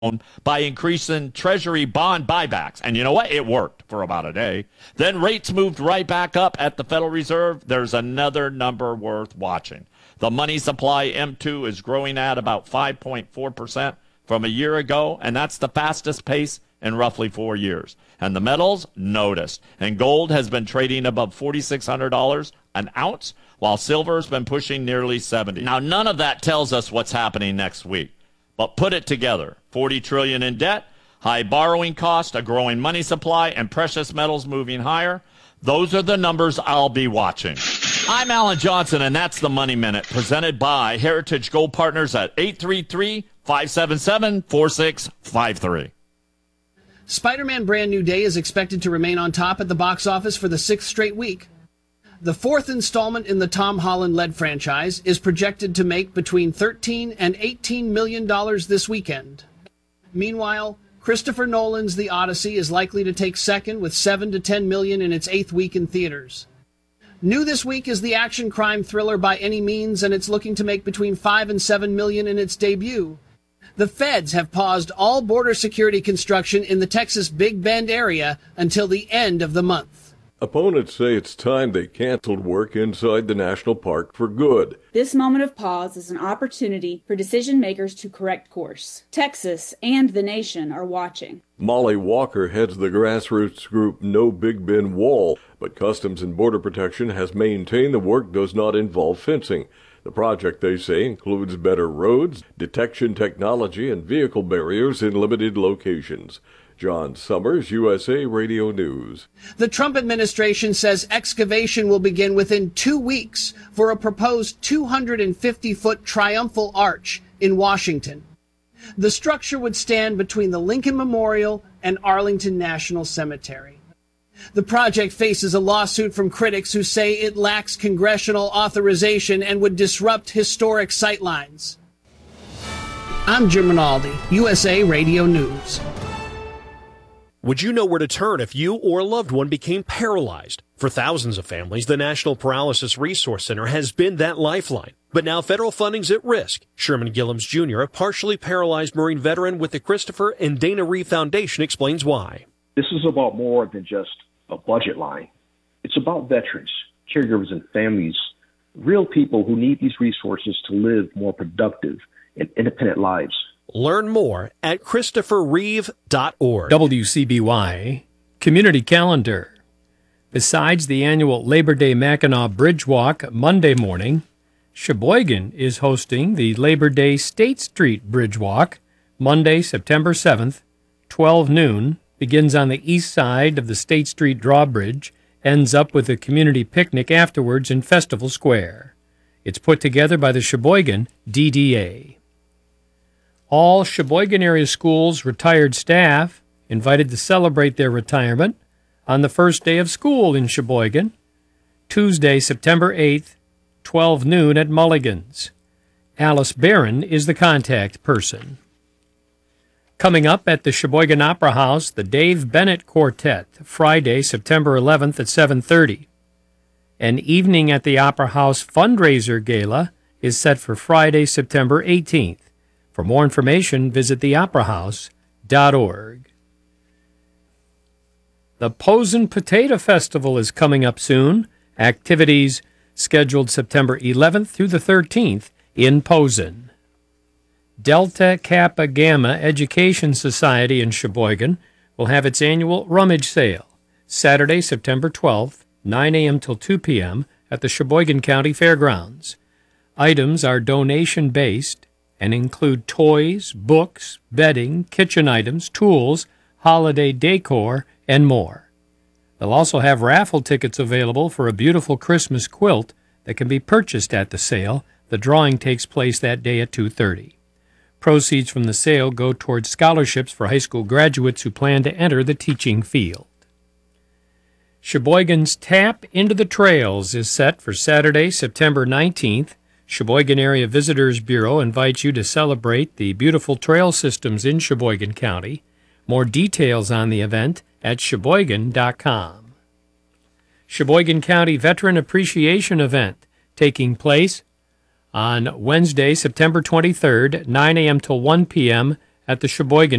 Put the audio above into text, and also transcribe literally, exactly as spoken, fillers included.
by increasing Treasury bond buybacks. And you know what? It worked for about a day. Then rates moved right back up at the Federal Reserve. There's another number worth watching. The money supply, M two, is growing at about five point four percent from a year ago, and that's the fastest pace in roughly four years. And the metals noticed. And gold has been trading above four thousand six hundred dollars an ounce, while silver has been pushing nearly seventy dollars. Now, none of that tells us what's happening next week. But put it together, forty trillion dollars in debt, high borrowing cost, a growing money supply, and precious metals moving higher. Those are the numbers I'll be watching. I'm Alan Johnson, and that's the Money Minute, presented by Heritage Gold Partners at eight three three, five seven seven, four six five three. Spider-Man Brand New Day is expected to remain on top at the box office for the sixth straight week. The fourth installment in the Tom Holland-led franchise is projected to make between thirteen and eighteen million dollars this weekend. Meanwhile, Christopher Nolan's The Odyssey is likely to take second with seven to ten million in its eighth week in theaters. New this week is the action crime thriller By Any Means, and it's looking to make between five and seven million in its debut. The feds have paused all border security construction in the Texas Big Bend area until the end of the month. Opponents say it's time they canceled work inside the national park for good. This moment of pause is an opportunity for decision makers to correct course. Texas and the nation are watching. Molly Walker heads the grassroots group No Big Bend Wall, but Customs and Border Protection has maintained the work does not involve fencing. The project, they say, includes better roads, detection technology, and vehicle barriers in limited locations. John Summers, U S A Radio News. The Trump administration says excavation will begin within two weeks for a proposed two hundred fifty foot triumphal arch in Washington. The structure would stand between the Lincoln Memorial and Arlington National Cemetery. The project faces a lawsuit from critics who say it lacks congressional authorization and would disrupt historic sightlines. I'm Jim Rinaldi, U S A Radio News. Would you know where to turn if you or a loved one became paralyzed? For thousands of families, the National Paralysis Resource Center has been that lifeline. But now federal funding's at risk. Sherman Gillums Junior, a partially paralyzed Marine veteran with the Christopher and Dana Reeve Foundation, explains why. This is about more than just a budget line. It's about veterans, caregivers, and families, real people who need these resources to live more productive and independent lives. Learn more at christopher reeve dot org. W C B Y Community Calendar. Besides the annual Labor Day Mackinac Bridge Walk Monday morning, Sheboygan is hosting the Labor Day State Street Bridge Walk Monday, September seventh, twelve noon, begins on the east side of the State Street Drawbridge, ends up with a community picnic afterwards in Festival Square. It's put together by the Sheboygan D D A. All Sheboygan area schools' retired staff invited to celebrate their retirement on the first day of school in Sheboygan, Tuesday, September eighth, twelve noon at Mulligan's. Alice Barron is the contact person. Coming up at the Sheboygan Opera House, the Dave Bennett Quartet, Friday, September eleventh at seven thirty. An evening at the Opera House fundraiser gala is set for Friday, September eighteenth. For more information, visit the opera house dot org. The Posen Potato Festival is coming up soon. Activities scheduled September eleventh through the thirteenth in Posen. Delta Kappa Gamma Education Society in Sheboygan will have its annual rummage sale Saturday, September twelfth, nine a.m. till two p.m. at the Sheboygan County Fairgrounds. Items are donation-based and include toys, books, bedding, kitchen items, tools, holiday decor, and more. They'll also have raffle tickets available for a beautiful Christmas quilt that can be purchased at the sale. The drawing takes place that day at two thirty. Proceeds from the sale go towards scholarships for high school graduates who plan to enter the teaching field. Sheboygan's Tap into the Trails is set for Saturday, September nineteenth. Sheboygan Area Visitors Bureau invites you to celebrate the beautiful trail systems in Sheboygan County. More details on the event at sheboygan dot com. Sheboygan County Veteran Appreciation Event taking place on Wednesday, September twenty-third, nine a.m. till one p.m. at the Sheboygan